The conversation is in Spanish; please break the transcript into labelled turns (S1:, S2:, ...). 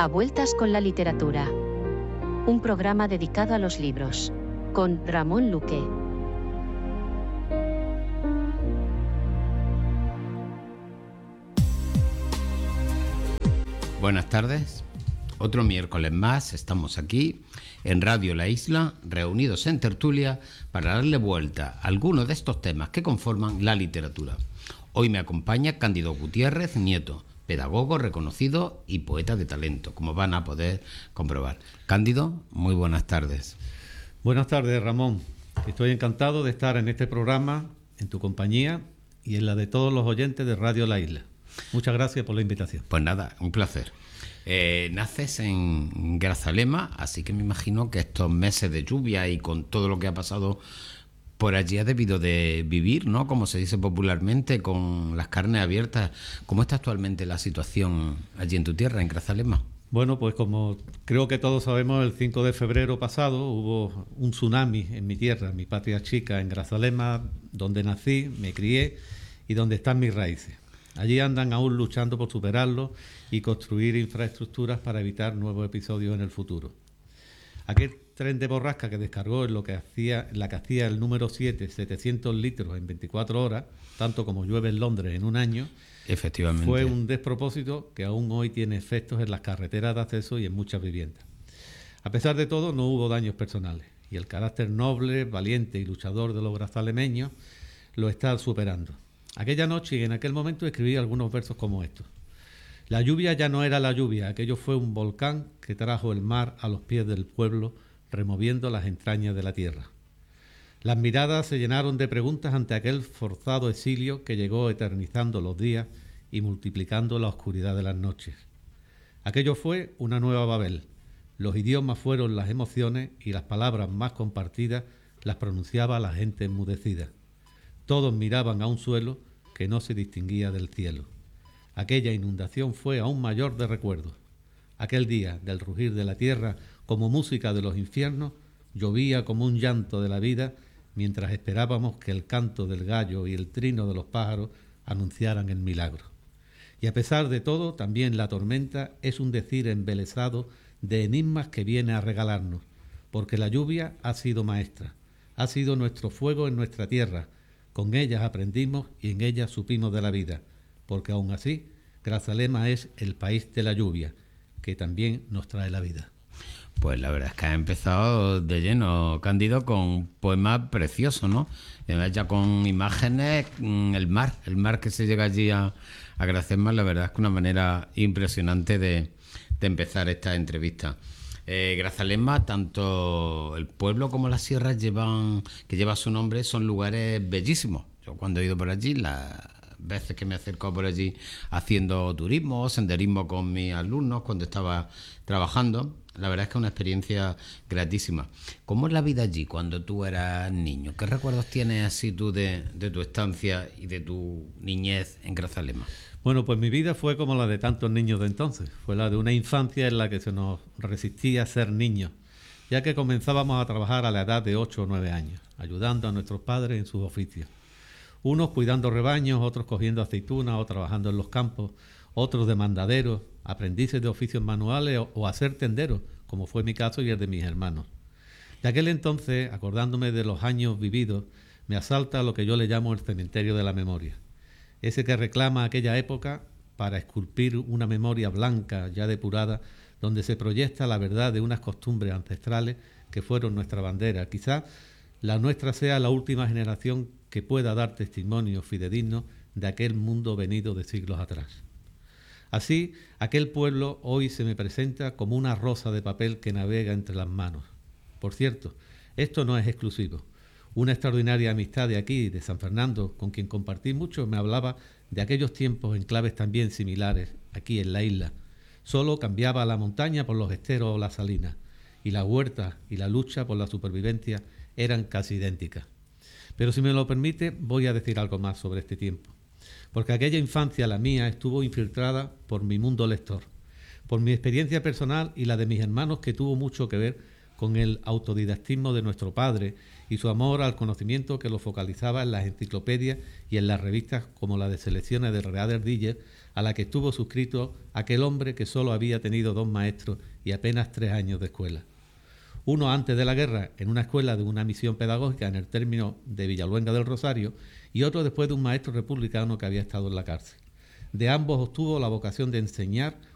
S1: A Vueltas con la Literatura. Un programa dedicado a los libros. Con Ramón Luque.
S2: Buenas tardes. Otro miércoles más estamos aquí en Radio La Isla, reunidos en tertulia para darle vuelta a algunos de estos temas que conforman la literatura. Hoy me acompaña Cándido Gutiérrez Nieto, pedagogo reconocido y poeta de talento, como van a poder comprobar. Cándido, muy buenas tardes.
S3: Buenas tardes, Ramón. Estoy encantado de estar en este programa, en tu compañía y en la de todos los oyentes de Radio La Isla. Muchas gracias por la invitación.
S2: Pues nada, un placer. Naces en Grazalema, así que me imagino que estos meses de lluvia y con todo lo que ha pasado por allí has debido de vivir, ¿no? Como se dice popularmente, con las carnes abiertas. ¿Cómo está actualmente la situación allí en tu tierra, en Grazalema?
S3: Bueno, pues como creo que todos sabemos, el 5 de febrero pasado hubo un tsunami en mi tierra, mi patria chica, en Grazalema, donde nací, me crié y donde están mis raíces. Allí andan aún luchando por superarlo y construir infraestructuras para evitar nuevos episodios en el futuro. Aquel tren de borrasca que descargó en la que hacía el número 7, 700 litros en 24 horas, tanto como llueve en Londres en un año,
S2: efectivamente,
S3: fue un despropósito que aún hoy tiene efectos en las carreteras de acceso y en muchas viviendas. A pesar de todo, no hubo daños personales y el carácter noble, valiente y luchador de los grazalemeños lo está superando. Aquella noche y en aquel momento escribí algunos versos como estos. La lluvia ya no era la lluvia, aquello fue un volcán que trajo el mar a los pies del pueblo, removiendo las entrañas de la tierra. Las miradas se llenaron de preguntas ante aquel forzado exilio que llegó eternizando los días y multiplicando la oscuridad de las noches. Aquello fue una nueva Babel. Los idiomas fueron las emociones y las palabras más compartidas las pronunciaba la gente enmudecida. Todos miraban a un suelo que no se distinguía del cielo. Aquella inundación fue aún mayor de recuerdos. Aquel día del rugir de la tierra, como música de los infiernos, llovía como un llanto de la vida, mientras esperábamos que el canto del gallo y el trino de los pájaros anunciaran el milagro. Y a pesar de todo, también la tormenta es un decir embelesado de enigmas que viene a regalarnos, porque la lluvia ha sido maestra, ha sido nuestro fuego en nuestra tierra. Con ellas aprendimos y en ellas supimos de la vida, porque aún así, Grazalema es el país de la lluvia, que también nos trae la vida.
S2: Pues la verdad es que ha empezado de lleno, Cándido, con un poema precioso, ¿no? Ya con imágenes, el mar que se llega allí a Grazalema, la verdad es que una manera impresionante de empezar esta entrevista. Grazalema, tanto el pueblo como las sierras que lleva su nombre, son lugares bellísimos. Yo cuando he ido por allí, las veces que me he acercado por allí haciendo turismo, senderismo con mis alumnos cuando estaba trabajando, la verdad es que es una experiencia gratísima. ¿Cómo es la vida allí cuando tú eras niño? ¿Qué recuerdos tienes así tú de tu estancia y de tu niñez en Grazalema?
S3: Bueno, pues mi vida fue como la de tantos niños de entonces. Fue la de una infancia en la que se nos resistía a ser niños, ya que comenzábamos a trabajar a la edad de 8 o 9 años, ayudando a nuestros padres en sus oficios. Unos cuidando rebaños, otros cogiendo aceitunas o trabajando en los campos, otros de mandaderos, aprendices de oficios manuales o a ser tenderos, como fue mi caso y el de mis hermanos. De aquel entonces, acordándome de los años vividos, me asalta lo que yo le llamo el cementerio de la memoria. Ese que reclama aquella época para esculpir una memoria blanca, ya depurada, donde se proyecta la verdad de unas costumbres ancestrales que fueron nuestra bandera. Quizá la nuestra sea la última generación que pueda dar testimonio fidedigno de aquel mundo venido de siglos atrás. Así, aquel pueblo hoy se me presenta como una rosa de papel que navega entre las manos. Por cierto, esto no es exclusivo. Una extraordinaria amistad de aquí, de San Fernando, con quien compartí mucho, me hablaba de aquellos tiempos en claves también similares, aquí en la isla. Solo cambiaba la montaña por los esteros o las salinas, y la huerta y la lucha por la supervivencia eran casi idénticas. Pero si me lo permite, voy a decir algo más sobre este tiempo, porque aquella infancia, la mía, estuvo infiltrada por mi mundo lector, por mi experiencia personal y la de mis hermanos, que tuvo mucho que ver con el autodidactismo de nuestro padre y su amor al conocimiento que lo focalizaba en las enciclopedias y en las revistas como la de selecciones de Reader Digest, a la que estuvo suscrito aquel hombre que solo había tenido 2 maestros y apenas 3 años de escuela. Uno antes de la guerra en una escuela de una misión pedagógica en el término de Villaluenga del Rosario y otro después de un maestro republicano que había estado en la cárcel. De ambos obtuvo la vocación de enseñar,